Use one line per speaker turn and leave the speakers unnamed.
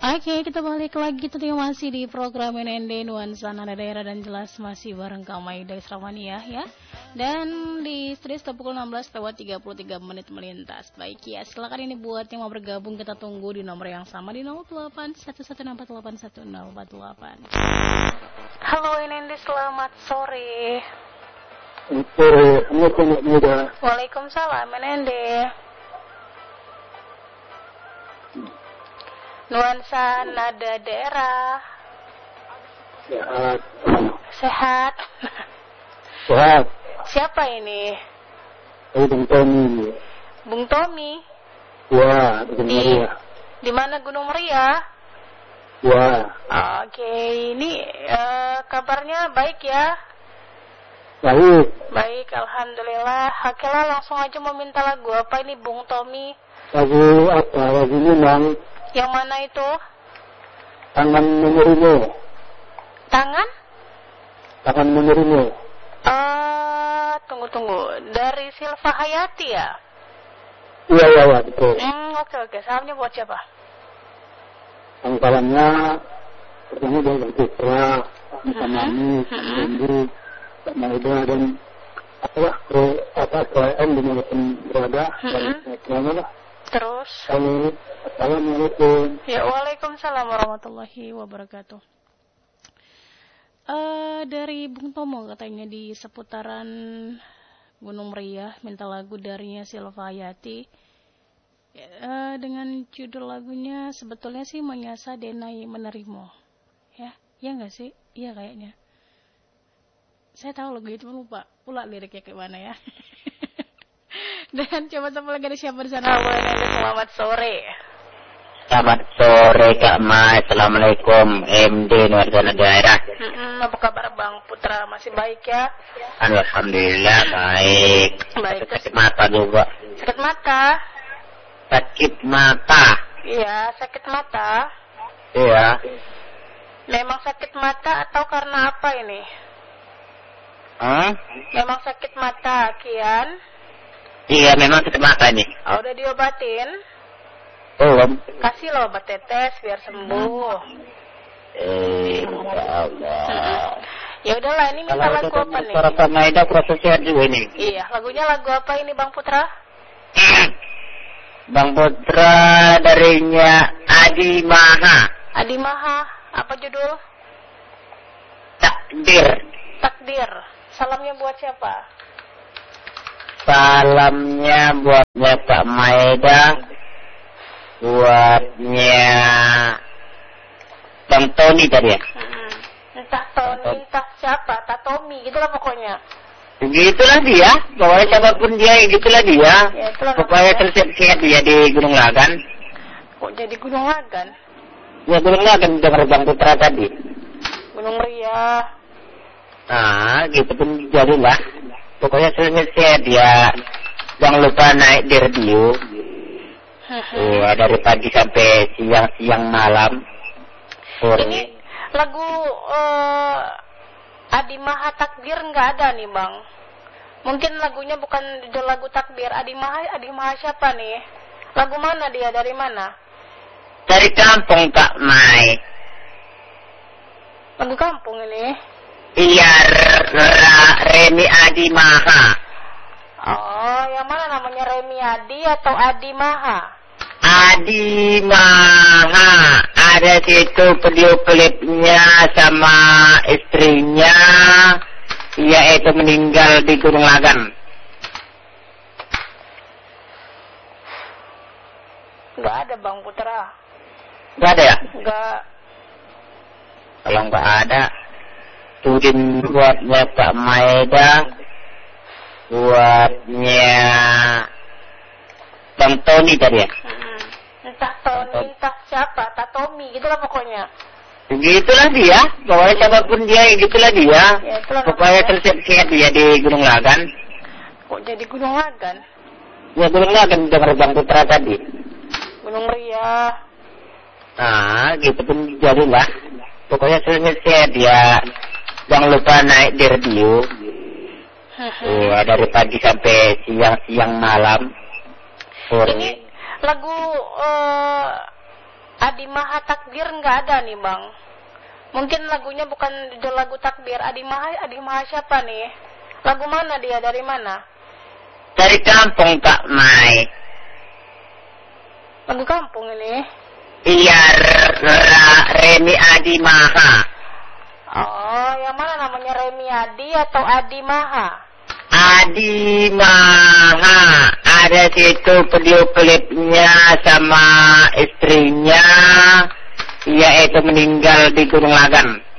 Oke, kita balik lagi tentunya masih di program NND Nuansa Nada Daerah dan jelas masih bareng Kak Maida Isramania ya. Dan di studio sudah pukul 16:33 menit melintas. Baik ya, silakan ini buat yang mau bergabung kita tunggu di nomor yang sama di 0811681048. Halo NND, selamat sore.
Assalamualaikum Maida.
Waalaikumsalam NND. Nuansa Nada Daerah.
Sehat.
Sehat.
Sehat.
Siapa ini?
Bung Tommy.
Bung Tommy.
Ya, Gunung Meriah.
Di mana Gunung Meriah?
Ya.
Oke, ini kabarnya baik ya?
Baik.
Baik, alhamdulillah. Oke lah, langsung aja mau minta lagu apa ini Bung Tommy?
Lagu apa? Lagu Minang.
Yang mana itu?
Tangan Menerimu.
Tangan?
Tangan Menerimu.
Tunggu. Dari Silva Hayati ya?
Iya, betul.
Oke. Salamnya buat siapa?
Salamnya pertama dari Bang Putra, Mami, Andri, Kak Maida dan KM dimanapun berada. Dan
Terus?
Assalamualaikum.
Ya, waalaikumsalam warahmatullahi wabarakatuh. Dari Bung Tomo katanya di seputaran Gunung Meriah minta lagu darinya Silva Hayati. Dengan judul lagunya sebetulnya sih Menyasa Denai Menerimo. Ya nggak sih? Iya kayaknya. Saya tahu lagu itu, lupa pula liriknya kayak mana ya. Dan coba sapa lagi ada siapa di sana? Selamat sore.
Selamat sore Kak Mai. Assalamualaikum MD Nuansa Nada Daerah.
Apa kabar Bang Putra? Masih baik ya?
Alhamdulillah baik. Sakit mata juga.
Sakit mata?
Sakit mata.
Iya, sakit mata.
Iya.
Memang sakit mata atau karena apa ini? Memang sakit mata, Kian?
Iya, memang sakit mata nih.
Udah diobatin?
Belum.
Kasih lo obat tetes biar sembuh.
Ya Allah.
Ya udahlah, ini minta lagu apa nih?
Suara Kak Maida prosesnya juga ini.
Iya, lagunya lagu apa ini Bang Putra?
Bang Putra darinya Adi Maha.
Adi Maha, apa judul? Takdir. Salamnya buat siapa?
Salamnya buatnya Kak Maida, buatnya Bang Tony tadi ya.
Entah Tony, entah siapa, entah Tommy, gitulah pokoknya.
Gitulah dia, pokoknya siapapun dia, gitulah dia.
Ya,
pokoknya tersiap-siap dia di Gunung Lagan.
Kok jadi Gunung Lagan?
Ya Gunung Lagan, dengar Bang Putra tadi.
Gunung Meriah.
Nah, gitu pun jadilah. Pokoknya selesai dia, jangan lupa naik di radio. Dari pagi sampai siang malam.
Ini lagu Adi Maha Takdir nggak ada nih Bang. Mungkin lagunya bukan judul lagu Takdir. Adi Maha siapa nih? Lagu mana dia? Dari mana?
Dari kampung Kak Mai.
Lagu kampung ini?
Iya, Remi Adi Maha.
Oh, yang mana namanya, Remi Adi atau Adi Maha?
Adi Maha. Ada situ video klipnya sama istrinya, yaitu meninggal di Gunung Lagan.
Nggak ada Bang Putra.
Nggak ada ya?
Nggak.
Kalau nggak ada, tudin buatnya Kak Maida, buatnya Bang Tony tadi ya.
Entah Tony, entah siapa, entah Tommy, gitulah pokoknya.
Gitulah dia, pokoknya siapapun dia, gitulah dia.
Ya,
pokoknya tersiap-siap dia di Gunung Lagan.
Kok jadi Gunung Lagan?
Ya Gunung Lagan, dengar Bang Putra tadi.
Gunung Meriah.
Nah, gitu pun jadilah. Pokoknya selesai dia, jangan lupa naik di radio. Dari pagi sampai siang malam.
Ini lagu Adi Maha Takbir nggak ada nih Bang. Mungkin lagunya bukan judul lagu Takbir. Adi Maha siapa nih? Lagu mana dia? Dari mana?
Dari kampung Kak Mai.
Lagu kampung ini?
Iya, Remi Adi Maha.
Oh, yang mana namanya, Remi Adi atau Adi Maha?
Adi Maha. Ada situ video klipnya sama istrinya, yaitu meninggal di Gunung Lagan.